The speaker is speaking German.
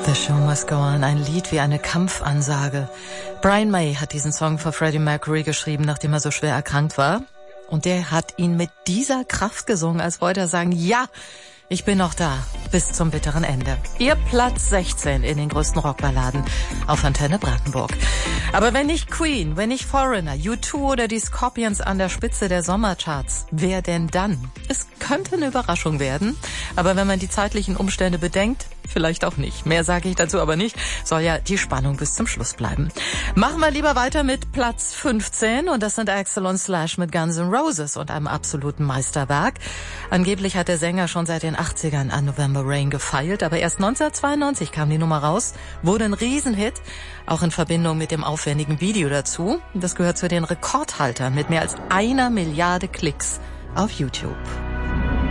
The Show Must Go On, ein Lied wie eine Kampfansage. Brian May hat diesen Song für Freddie Mercury geschrieben, nachdem er so schwer erkrankt war. Und der hat ihn mit dieser Kraft gesungen, als wollte er sagen, ja, ich bin noch da, bis zum bitteren Ende. Ihr Platz 16 in den größten Rockballaden auf Antenne Brandenburg. Aber wenn nicht Queen, wenn nicht Foreigner, U2 oder die Scorpions an der Spitze der Sommercharts, wer denn dann? Es könnte eine Überraschung werden, aber wenn man die zeitlichen Umstände bedenkt, vielleicht auch nicht. Mehr sage ich dazu aber nicht. Soll ja die Spannung bis zum Schluss bleiben. Machen wir lieber weiter mit Platz 15 und das sind Axl und Slash mit Guns N' Roses und einem absoluten Meisterwerk. Angeblich hat der Sänger schon seit den 80ern an November Rain gefeilt, aber erst 1992 kam die Nummer raus, wurde ein Riesenhit, auch in Verbindung mit dem aufwendigen Video dazu. Das gehört zu den Rekordhaltern mit mehr als 1 Milliarde Klicks auf YouTube.